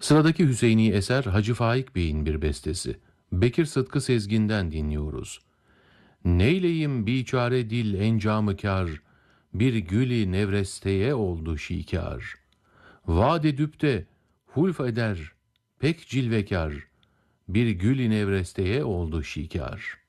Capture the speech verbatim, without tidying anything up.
Sıradaki Hüseyini eser Hacı Faik Bey'in bir bestesi. Bekir Sıtkı Sezgin'den dinliyoruz. Neyleyim biçare dil encamı kâr, bir gülü nevresteye oldu şikâr. Vaad edüp de hulf eder, pek cilvekâr, bir gülü nevresteye oldu şikâr.